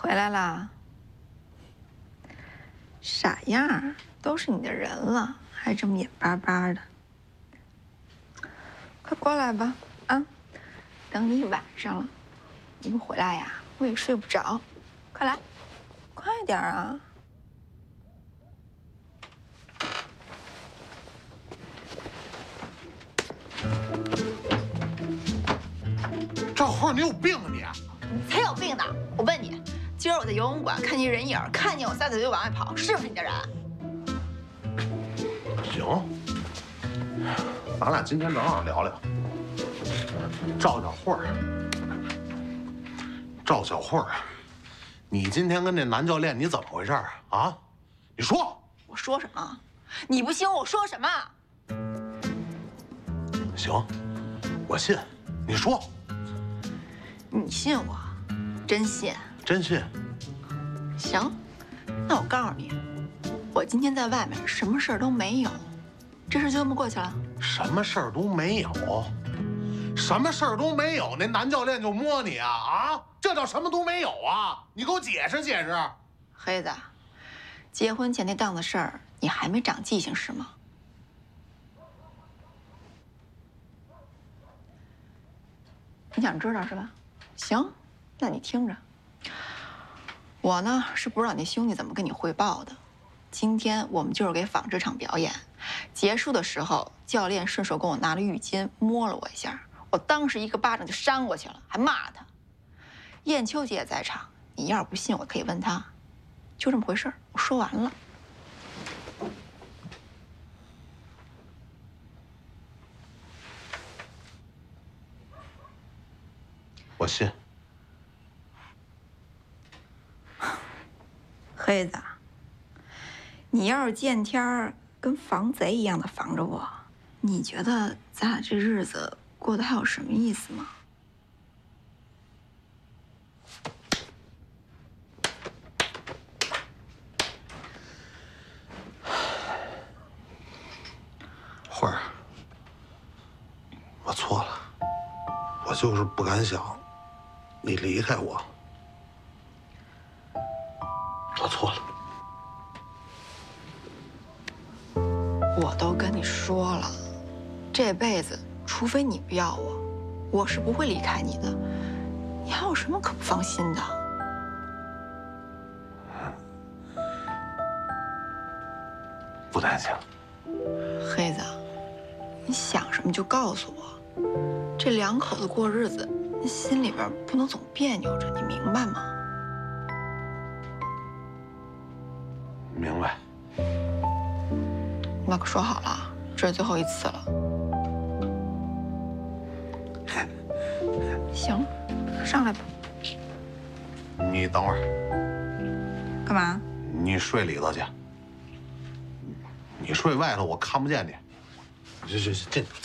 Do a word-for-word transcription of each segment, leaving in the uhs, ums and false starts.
回来啦，傻样儿，都是你的人了，还这么眼巴巴的。快过来吧，啊，等你一晚上了，你不回来呀，我也睡不着。快来，快点啊！ 赵慧，你有病啊你！ 你才有病呢！我问你，今儿我在游泳馆看见人影，看见我撒腿就往外跑，是不是你的人？ 行，咱俩今天正好聊聊。赵小慧儿，赵小慧儿，你今天跟这男教练你怎么回事啊？啊，你说。 我说什么？你不信我说什么？ 行，我信。你说。 你信我？真信？ 真信。 行，那我告诉你，我今天在外面什么事儿都没有，这事就这么过去了。 什么事儿都没有，什么事儿都没有，那男教练就摸你啊啊！这叫什么都没有啊？你给我解释解释。 黑子，结婚前那档子事儿，你还没长记性是吗？你想知道是吧？行，那你听着。我呢是不知道你兄弟怎么跟你汇报的。今天我们就是给纺织厂表演，结束的时候，教练顺手跟我拿了浴巾摸了我一下，我当时一个巴掌就扇过去了，还骂他。燕秋姐也在场，你要是不信，我可以问他。就这么回事儿，我说完了。 我信。 黑子，你要是见天儿跟防贼一样的防着我，你觉得咱俩这日子过得还有什么意思吗？ 慧儿，我错了，我就是不敢想你离开我，我错了。 我都跟你说了，这辈子除非你不要我，我是不会离开你的。你还有什么可不放心的？ 不担心了。 黑子，你想什么就告诉我。这两口子过日子，心里边不能总别扭着，你明白吗？ 明白。 那可说好了，这是最后一次了。行，上来吧。 你等会儿。 干嘛？ 你睡里头去。你睡外头，我看不见你。去去去，进去。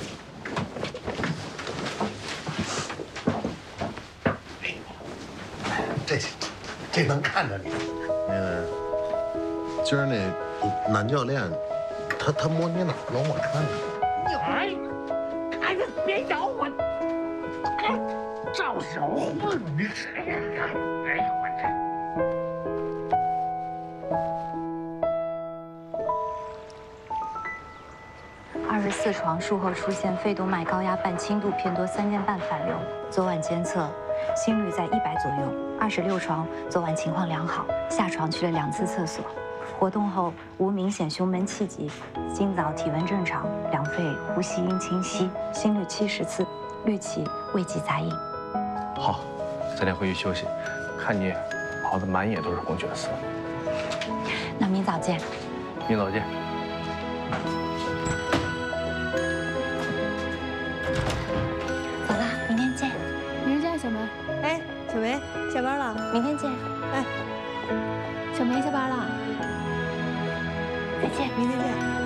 哎，这这能看着你。那个，今儿那男教练，他他摸你哪儿了？我看看。 哎，哎呀，别咬我！哎，赵小慧，你哎呀，哎呀，我这。 二十四床术后出现肺动脉高压半轻度偏多三间半反流，昨晚监测心率在一百左右。二十六床昨晚情况良好，下床去了两次厕所，活动后无明显胸闷气急，今早体温正常，两肺呼吸音清晰，心率七十次，氯气未及杂音。 好，早点回去休息，看你跑得满眼都是红血丝。 那明早见。 明早见。 走了，明天见。 明儿见，小梅。 哎，小梅，下班了？ 明天见。 哎， 小梅下班了。 再见。 明天见。